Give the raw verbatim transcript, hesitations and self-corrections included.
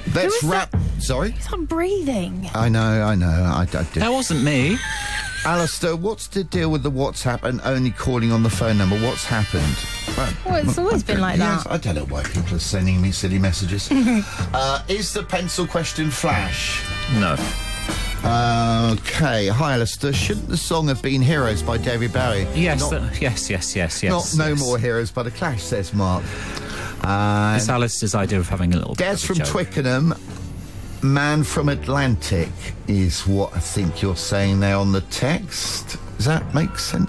Let's is wrap... Sorry? He's not breathing. I know, I know. I, I do. That wasn't me. Alistair, what's the deal with the WhatsApp and only calling on the phone number? What's happened? Well, it's always been like Yes, that. I don't know why people are sending me silly messages. uh, is the pencil question Flash? No. Okay. Hi, Alistair. Shouldn't the song have been Heroes by David Bowie? Yes, Not, th- yes, yes, yes, yes. not No yes. More Heroes by The Clash, says Mark. Uh, It's Alistair's idea of having a little bit Des of a from joke. Twickenham. Man from Atlantic is what I think you're saying there on the text. Does that make sense?